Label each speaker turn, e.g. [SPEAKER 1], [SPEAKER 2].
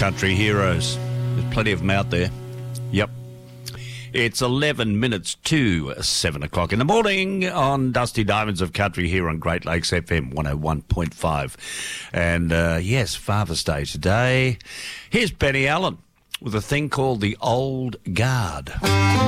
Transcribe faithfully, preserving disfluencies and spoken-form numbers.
[SPEAKER 1] Country heroes. There's plenty of them out there. Yep. It's eleven minutes to seven o'clock in the morning on Dusty Diamonds of Country here on Great Lakes F M one oh one point five. And, uh, yes, Father's Day today. Here's Benny Allen with a thing called the Old Guard.